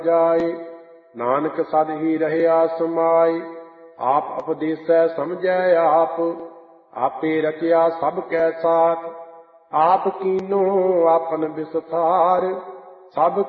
ਜਾਏ। ਨਾਨਕ ਸਦ ਹੀ ਰਹਿਆ ਸਮਾਏ। ਆਪ ਉਪਦੇਸੈ ਸਮਝੈ ਆਪ, ਆਪੇ ਰਚਿਆ ਸਭ ਕੈ ਸਾਥ। ਆਪ ਕੀਨੋ ਆਪਨ ਵਿਸਥਾਰ, ਸਭ